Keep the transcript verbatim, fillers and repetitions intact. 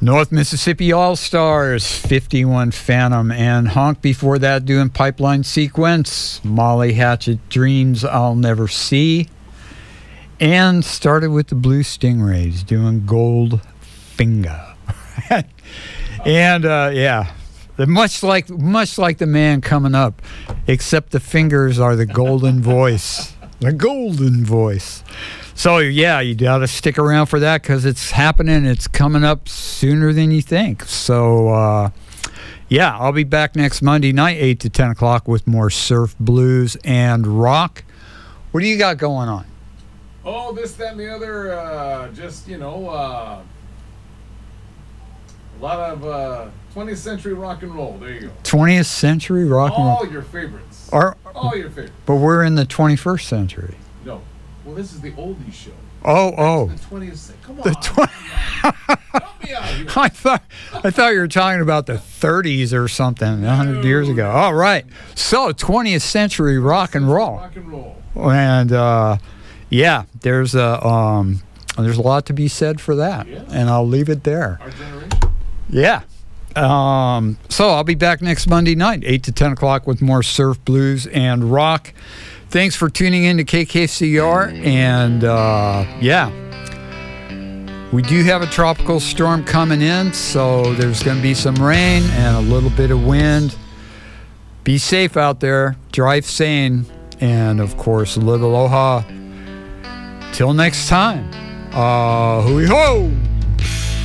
North Mississippi All-Stars, fifty-one Phantom, and Honk before that doing Pipeline Sequence, Molly Hatchet, Dreams I'll Never See, and started with the Blue Stingrays doing Gold Finger. and uh, yeah, much like much like the man coming up, except the fingers are the golden voice, the golden voice. So, yeah, you got to stick around for that because it's happening. It's coming up sooner than you think. So, uh, yeah, I'll be back next Monday night, eight to ten o'clock, with more surf, blues, and rock. What do you got going on? Oh, this, that, and the other. Uh, just, you know, uh, a lot of uh, twentieth century rock and roll. There you go. twentieth century rock and roll. All your favorites. Are, All your favorites. But we're in the twenty-first century. No. Well, this is the oldies show. Oh, oh. The twentieth century. Come on. The tw- Help me out here. I thought I thought you were talking about the thirties or something, a hundred years ago. All right. So, twentieth century rock and roll. Rock and roll. And uh, yeah, there's a um, there's a lot to be said for that, Yeah. and I'll leave it there. Our generation. Yeah. Um, so I'll be back next Monday night, eight to ten o'clock, with more surf, blues, and rock. Thanks for tuning in to K K C R, and uh, yeah, we do have a tropical storm coming in, so there's going to be some rain and a little bit of wind. Be safe out there, drive sane, and of course, live aloha. Till next time, uh, hui ho!